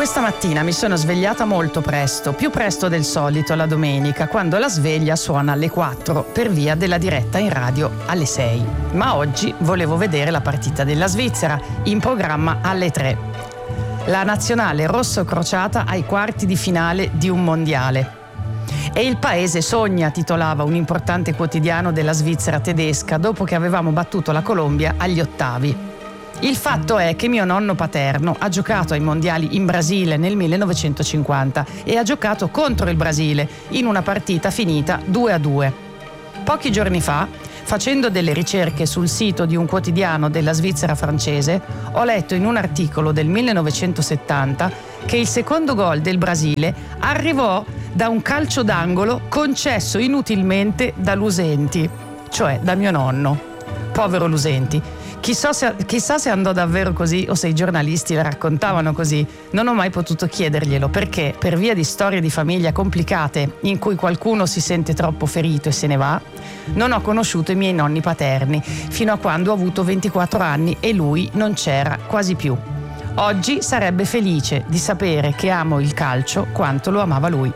Questa mattina mi sono svegliata molto presto, più presto del solito la domenica, quando la sveglia suona alle 4 per via della diretta in radio alle 6. Ma oggi volevo vedere la partita della Svizzera, in programma alle 3. La nazionale rosso-crociata ai quarti di finale di un mondiale. E il paese sogna, titolava un importante quotidiano della Svizzera tedesca dopo che avevamo battuto la Colombia agli ottavi. Il fatto è che mio nonno paterno ha giocato ai mondiali in Brasile nel 1950 e ha giocato contro il Brasile in una partita finita 2-2. Pochi giorni fa, facendo delle ricerche sul sito di un quotidiano della Svizzera francese, ho letto in un articolo del 1970 che il secondo gol del Brasile arrivò da un calcio d'angolo concesso inutilmente da Lusenti, cioè da mio nonno. Povero Lusenti. Chissà se andò davvero così o se i giornalisti la raccontavano così. Non ho mai potuto chiederglielo perché, per via di storie di famiglia complicate in cui qualcuno si sente troppo ferito e se ne va, non ho conosciuto i miei nonni paterni fino a quando ho avuto 24 anni e lui non c'era quasi più. Oggi sarebbe felice di sapere che amo il calcio quanto lo amava lui.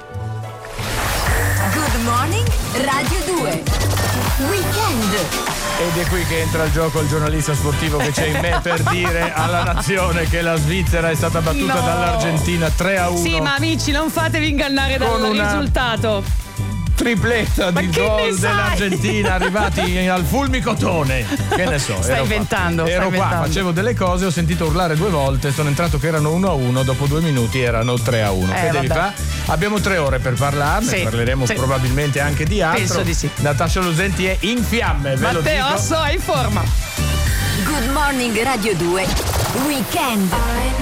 Good morning Radio 2 Weekend. Ed è qui che entra il gioco il giornalista sportivo che c'è in me per dire alla nazione che la Svizzera è stata battuta dall'Argentina 3-1. Sì, ma amici, non fatevi ingannare dal risultato. Tripletta di gol dell'Argentina arrivati al fulmicotone. Che ne so. Stai inventando. Ero qua, facevo delle cose, ho sentito urlare 2 volte, sono entrato che erano 1-1, dopo 2 minuti erano 3-1. Che devi fare? Abbiamo 3 ore per parlarne, parleremo probabilmente anche di altro. Penso di sì. Natascia Lusenti è in fiamme, ve lo dico. Matteo Osso è in forma. Good morning Radio 2 Weekend.